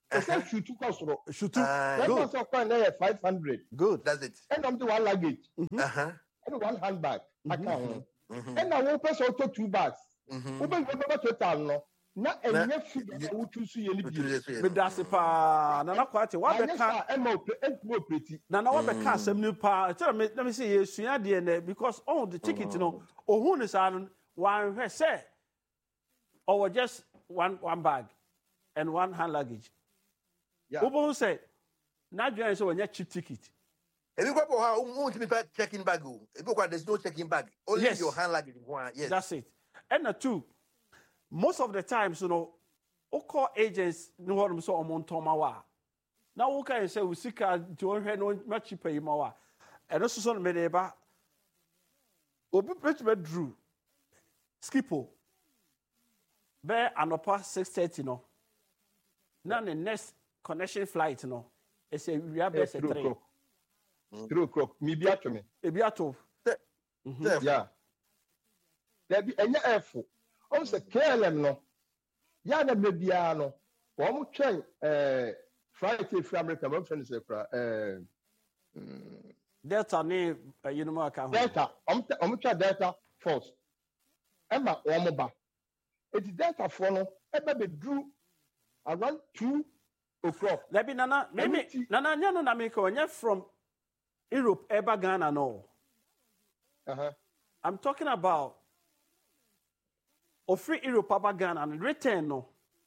I said shoot two cost. Shoot two. That was a coin there five hundred. Good. That's it. And I'm the one luggage. Mm-hmm. Uh-huh. And one handbag. I can't. Mm-hmm. And I will pass auto two bags. Mm-hmm. Open the total no. Na enye figure wo tusu ye ni bi. Me dase pa na na kwate wa be ka e mo e mo pretty. Na na wa be ka asem ni pa. Tell me let me say yesua de na because on the ticket no ohun ni sa no wan hwe say or just one one bag and one hand luggage. Yeah. Obo say na dwan say when cheap ticket. If you go how won't be checking bag. If you go there's no checking bag. Only yes. your hand luggage one. Yes. That's it. And the two most of the times, you know, we call agents no one so on Tomawa. Now we can say we seek a join her no much cheaper you more. And also son medeba Obi pretty drew Skipo. Bear and upper six thirty no. Now the next connection flight no. It's a we are best at three. Three o'clock. Me be at me. E be at Yeah. There be any airful. On se K L M no. Ya na me bia no. Wo mo twen eh Friday free America mo friend say fra eh Delta ne you know more ka. Delta. Om om twa Delta Force. Emma wo mo ba. It Delta for no e be drew around two o'clock. Let be nana maybe nana nya no na me ko nya from Europe eba Ghana no. Uh-huh. I'm talking about Ofri Europe aba Ghana and return no.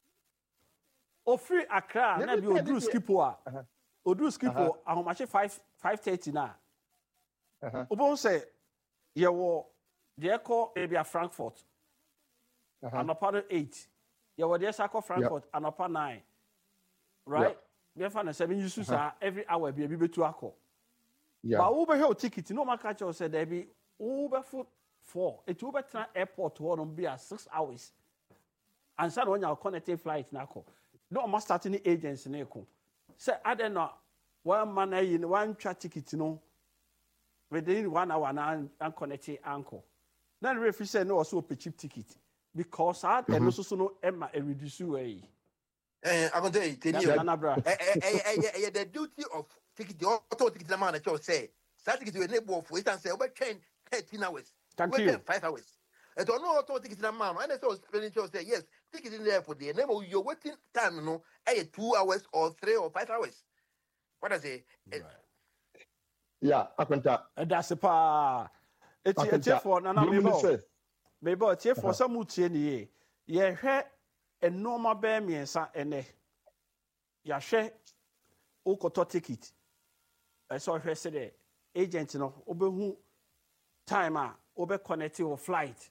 Ofri Accra na bi Odu Skipo a. Odu Skipo ahomache five thirty na. Uh-huh. Obo say ye wo de call Abia Frankfurt. Uh-huh. And upon eight. Ye wo de sako Frankfurt and upon nine. Right? We find a seven uses are every hour be be betu akọ. Yeah. But Uber hill ticket no man catch us said there be Uber foot four. It Uber train airport to one be at six hours. And so when you connecting flight na ko. No must start any agents na ko. Say I don't know one man in one chat ticket no within one hour na and connecting anchor. Then referee say no also a cheap ticket because I and also so no Emma a reduce way. Eh I can tell you eh eh the duty of ticket the auto ticket na man that say that ticket we enable for it and say we train thirteen hours. Thank we you. five hours. And don't know auto ticket na man and so spelling say yes ticket in there for the name of your waiting time no eh two hours or three or five hours. What I say? Right. Yeah, akwanta. That's a pa. It's a for nana mebo. Mebo tie for some mutie ni ye hwe enoma be miensa ene. Ya hwe ukoto ticket. I saw hwe say the agent no obehu time a obe connect your flight.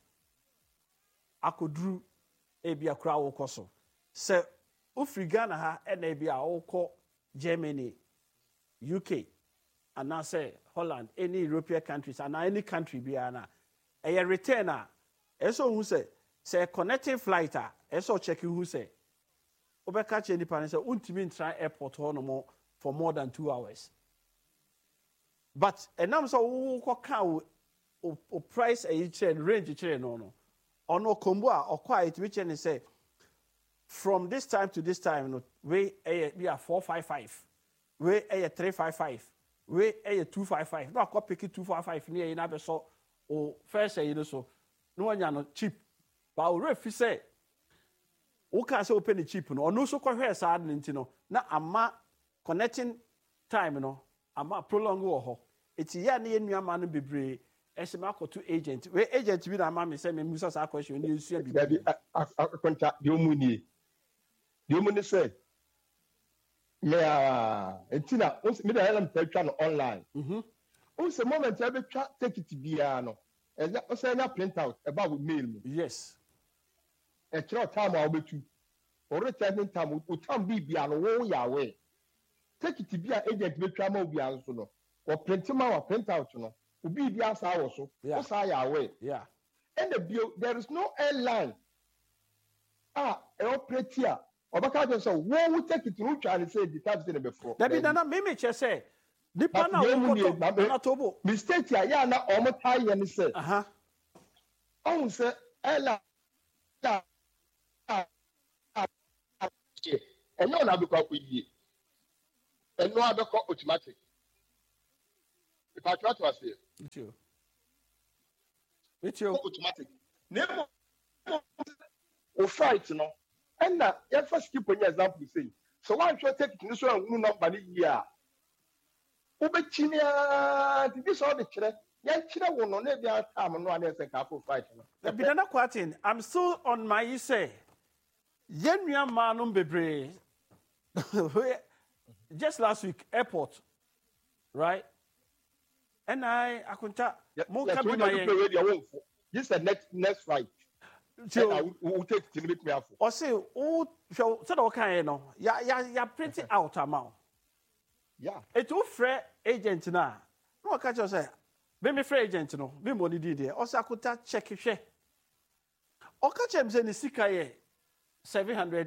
Akodru ebi akra wo koso. Se ofri Ghana ha ena ebi a wokọ Germany, U K, and now say Holland, any European countries, and any country be ana. A returner, eso who say, say connecting flighter, eso checking who say, Obe catch any pan say, ultimate try airport no more for more than two hours. But and I'm so who can o price a chain range chain no no. Or no combo or quiet which and say from this time to this time, no, we a be a four five five, we a three five five, we a two five five. No, I copy two five five near in Abbey so or first say you so no one no cheap. But if you say, who can say open the cheap no or no so call her sad no na ama connecting time no ama prolong wo. It's ya near new man bebre. As a mark to agent, where agent be na mammy say me musa sa question you see be. Akwanta the omuni. The omuni say me ah etina me da help twa no online. Mhm. O se moment I be twa take it bia no. E o say na print out about mail me. Yes. E tro time a obetu. O returning time o time bi bia no wo ya we. Take it bia agent be twa ma bia so no. O print ma wa print out no. Ubi bi asa also. Yeah. Osa ya we. Yeah. And the bio, there is no airline. Ah, e operate here. Obaka just say, "Wo we take it through and say the tax in before." That be na me me che say. Nipa na wo ko na tobo. Mistake ya ya na omo tie ni say. Aha. On say airline. And no, now because we and no other automatic. If I try to ask you, It's you. It's you. Automatic. Never. Or fight, you know. And now, if I skip an example, say, so why don't you take it in this one? No number here. Ubechinia, this all the children. Yeah, children will not have their time and one else a couple fight. The banana quartin. I'm still on my say. Yenya manum bebre. Just last week, airport, right? And I, I couldn't tell. More coming my radio. This is the next next fight. So we'll take it to make me out. Or say, oh, so so okay, you know, yeah, yeah, yeah, pretty out amount. Yeah. It's all free agent now. No, catch you say, be me free agent, no, be money did there. Also, I could check it. Or catch him saying the sika seven hundred.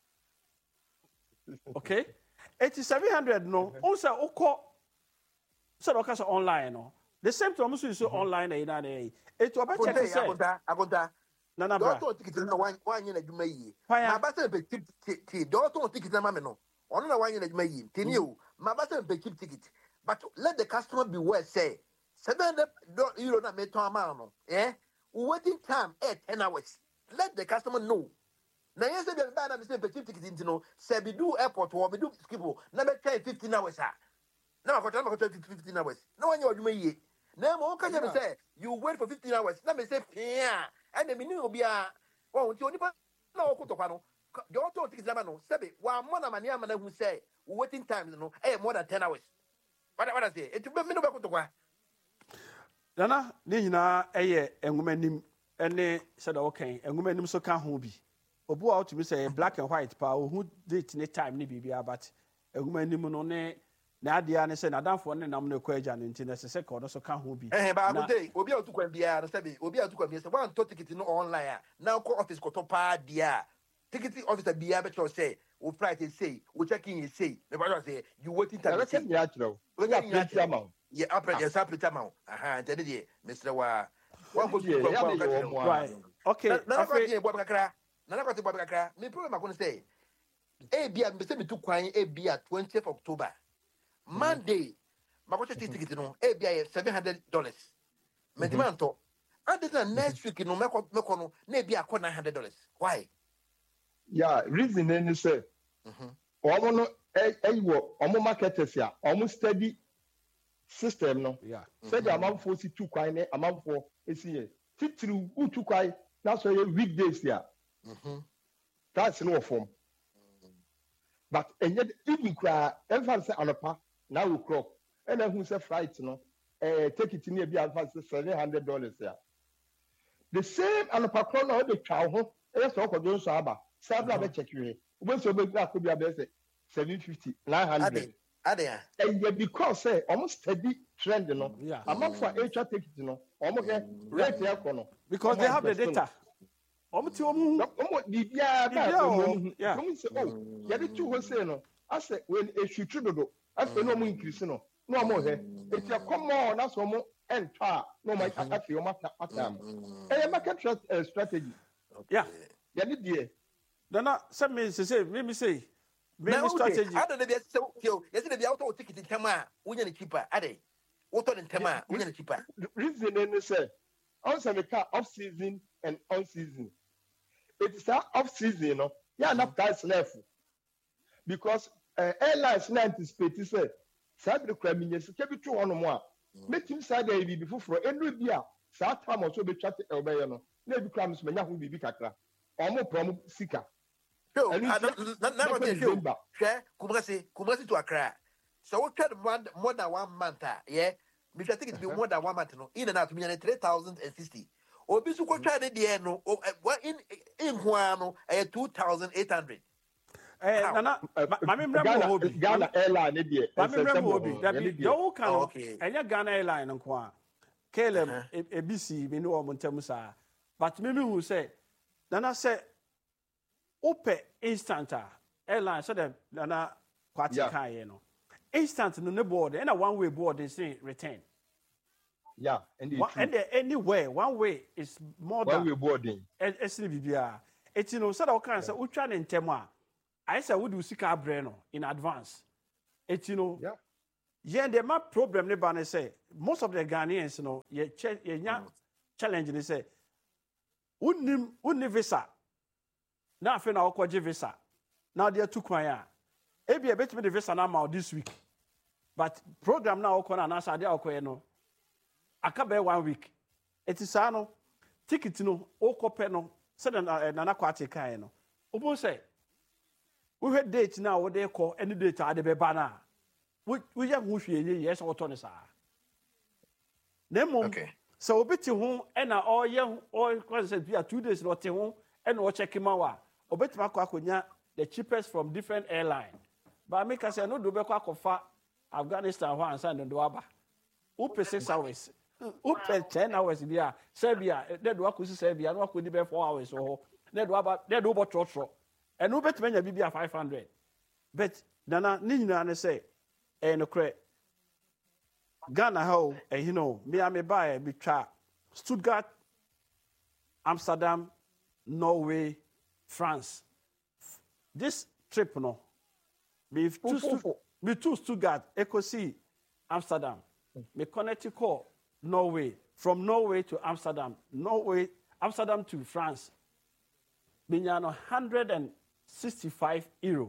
Okay, eighty seven hundred. No, also, okay. So okay, so online, no. The same time, also is online. Eh, na eh. It was better to say. Agonda, agonda. Na na bra. Don't ticket na one one year na juma yi. Na ba se be tip tip. Don't ticket na mame no. Ono na one year na juma yi. Tini o. Ma ba se be keep ticket. But let the customer be aware say seven hundred euro na me to amount no. Eh? Waiting time eh ten hours. Let the customer know. Na yes be ba na me say be keep ticket into no. Say be do airport or be do skipo. Na be try fifteen hours ah. Na ma ko na ma ko fifteen hours. Na one year juma yi. Na mo ka say you wait for fifteen hours. Na me say yeah. And the menu will be a oh, you only no cotopano. You don't think it's no. Sebi, one more than a man who say waiting times no, eh, more than ten hours. What I say, it will be no back. Nana, Nina, eh, and woman, and they said, okay, and woman so can't who be. Obu out to me say black and white power who did in time, ni be but a woman nimone. Na dia ne se na danfo ne nam ne kwa agya ne nti na se se ka no so ka ho bi eh ba go dey obi a otu kwa bia no sabi obi a otu kwa bia se wan to ticket no online a na ko office ko to pa dia ticket officer bia be to say wo price say wo check in say me ba say you waiting time say ya chro we ga plenty amount yeah apre ya sa plenty amount aha ntede de Mister wa wan go to right okay na na kwa bo kakra na na kwa bo kakra me problem akon say e bia me se me tu kwan e bia twentieth October Monday, my watch ticket no, eh, be seven hundred dollars. Medimanto. And then next week, no, make make no, maybe a nine hundred dollars. Why? Yeah, reason any say. Omo no, eh, eh, wo, omo marketers ya, omo steady system no. Yeah. Say the amount for si two kwai ne, amount for esi ye. Titru u two kwai, that's why weekdays ya. That's no form. But and yet even cry, everyone say anopa. Now we crop. And then who say flight, no? Eh, take it in here, be advanced seven hundred dollars there. The same anopa chrono, the chow home, yes, or don't saba. Sabla be check you. When so big that could be a best seven fifty, nine hundred. Adea. And yet because say almost steady trend, you know. Yeah. I'm not for H R take it, you know. Almost right there, corner. Because they have the data. Almost you almost the yeah, yeah. Oh, yeah, the two was saying, I said, when a shoot do. As for no more increase, no, no more. It's a come on, that's one more and tar. No, my country, or my market strategy. Yeah, yeah, did you? Then, some means to say, maybe say, maybe strategy. I don't know, so kill. Yesterday, the auto ticket in Tama, we need cheaper. Ade, what on in Tama, we need cheaper. Reason in the say, also the car off season and on season. It's off season, you know. Yeah, enough guys left because. Uh, airlines na anticipate say sabe the crime yes ke bi to hono mo a metim side e bi foforo enu bi a sa time so be twate e obeye no na bi crime so manya ho bi bi kakra omo prom sika so na na na te show hwe kumrasi kumrasi to Accra so we trade more than one month yeah me try think it be more than one month no in and out me na three thousand sixty obi su ko trade de no in in ho ano e two thousand eight hundred. Eh, Nana, my member Ghana airline, idiot. My member will be that you can, and your Ghana airline and Kwa. Caleb, A B C, we know Montemusa. But maybe who say, Nana said, Ope instant airline, so that Nana Quatica, you know. Instant no board, and a one way board is saying return. Yeah, and anywhere, one way is more than one way boarding. S B B R. It's you know, so that can say, Uchan and Tema. I say we do sika breno in advance. It you know. Yeah. Yeah, the my problem ne ban say most of the Ghanaians, you know, ye che ye nya challenge they say unnim unni visa. Na afi na okwaje visa. Now they two kwan ya. E be betime the visa na ma this week. But program na okona na asa dey okoye no. Aka be one week. It is ano ticket no okope no say na na kwate kan no. Obo say we had date now what they call any date ade be ba na. We we ya hu hwe ye yes oto ne sa. Na mom. Okay. So obeti ho e na o ye o concept be two days no te ho e na o check ma wa. Obeti ma kwa akonya the cheapest from different airline. But make us say no do be kwa kofa Afghanistan ho ansa ndo aba. Upe six hours. Upe ten hours bia. Serbia de do akosi Serbia no akodi be four hours ho. De do aba de do bo trotro. And ubeti menya bibia five hundred. But nana ni nyina ne say eh no kre Ghana ho eh you know me am buy be twa Stuttgart, Amsterdam, Norway, France. This trip no me two stu- me two Stuttgart Ecosi Amsterdam. Me Connecticut, Norway, from Norway to Amsterdam, Norway Amsterdam to France. Me nya no one hundred sixty-five euro.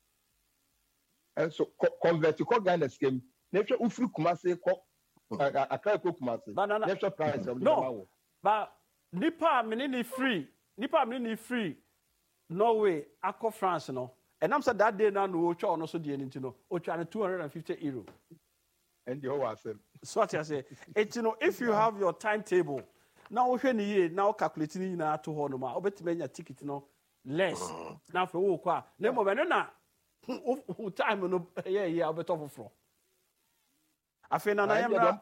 And so convert to Ghana scheme. Never ufri kumase ko akra ko kumase. Never price of no. But nipa mini free. Nipa mini free. Norway, Akko France no. And I'm said that day now no ocho no so dey into no. Ocho and two hundred fifty euro. And the whole say. So what I say, it you know if you have your timetable. Now we hwe ni now calculating na to ho no ma. Obetime nya ticket no less. Now for wo kwa. Na mo be na who time no yeah yeah obeto foforo afi na na yemra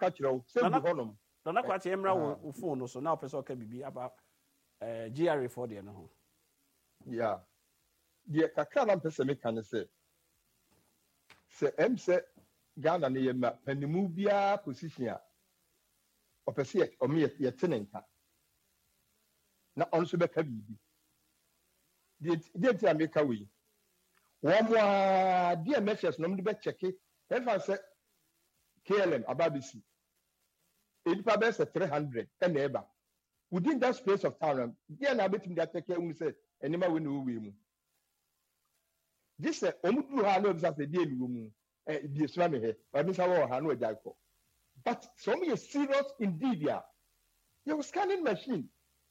na na kwati yemra wo phone no so now person ka bibi about eh G R A for there no ho yeah the kakra na person me kan say say em say Ghana na yemma panimu bia position a opese o me ye tenenka na on so be ka bibi the the ti America we one more dear messages no be check it if I say K L M ababisi it probably say three hundred and eba within that space of time dear na betim that take we say anima we no we mu this say omudu ha no be say dear ni mu eh bi so me he ba bi say wo ha no ejai ko but some is serious indeed ya your scanning machine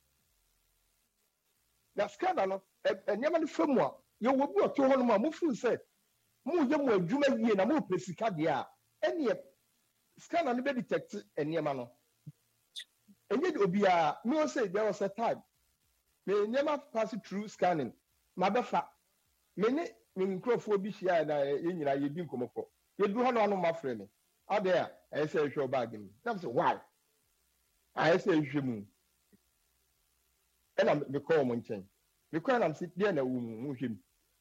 na scanner no enema ni famua you will be a two hundred more food said. More young more Juma ye na more Pesicadia. Any scan and be detected and Yamano. And yet, Obia, no say there was a time. May never pass it through scanning. Mabafa. Many in Crofobisia and Yin, I didn't come up. You do have no my friend. Out there, I say, show bargain. That's why. I say, Jimu. And I'm the common chain. Because I'm sitting there in a room.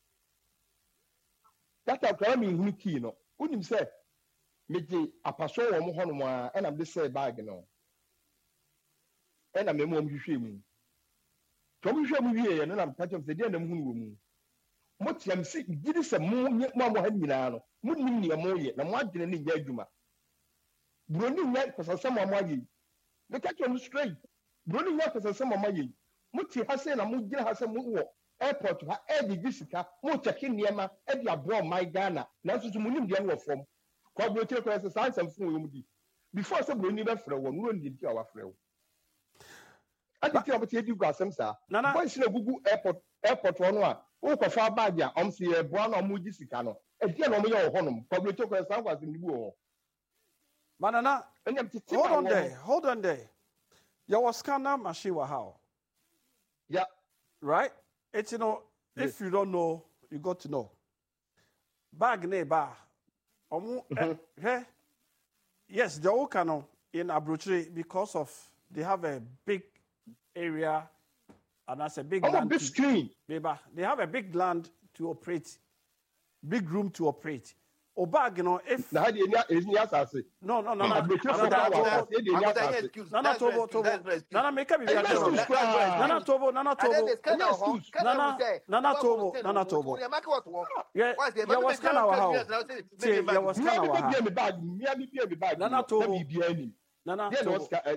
That I call me who key no. Wouldn't say, Miji, a passo or Mohonwa, and I'm this say bag no. And I'm a mom you shame. Tom show me here, and I'm touching the dear moon. Much I'm sick, did this a moon yet mamma had Milano. Wouldn't mean a more yet, and one didn't need Yajuma. Brony yet for some of my the catch on the straight. Brony yet for some of my Muti has said a Muja has a move. Airport to her Eddie Jessica, Mochakin Yama, Eddie Abroad, my Ghana, now to Munim Dian from Quadratic as a science and food. Before some never for one wound did our friend. I think you have you got some, sir. Nana, why should Google Airport, Airport one, Oka far by ya, on see a brown or Muji Sicano, a dear on your home, probably took us out in the war. Manana, hold on there, hold on there. Your scanner machine was how? Yeah. Right? It's, you know, yes. If you don't know, you got to know. Bag neighbor. Mm-hmm. eh, yes, the old canon in Abuja because of they have a big area and that's a big oh, land. Big to, screen. Neighbor, they have a big land to operate, big room to operate. o bag no if na ha de enya enya asase no no no no Nana Tobo Tobo Nana make up Nana Tobo Nana Tobo Nana Nana Tobo Nana Tobo yeah yeah was kind of how yeah was kind of how me bag me me bag Nana Tobo Nana Tobo